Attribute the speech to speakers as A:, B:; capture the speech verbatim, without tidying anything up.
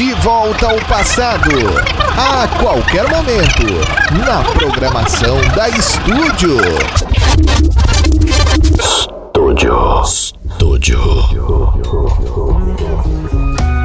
A: De volta ao passado, a qualquer momento, na programação da Estúdio. Estúdio. Estúdio.